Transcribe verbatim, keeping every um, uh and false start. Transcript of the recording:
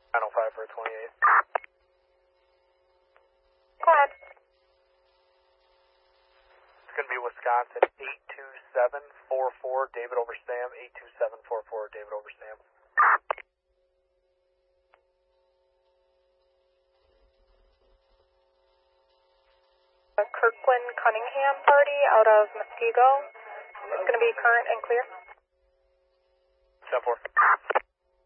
nine oh five for a twenty-eight. Go ahead. It's going to be Wisconsin eight two seven four four, David over Sam, eight two seven four four, David over Sam. A Kirkland Cunningham party out of Muskego. It's going to be current and clear. ten four.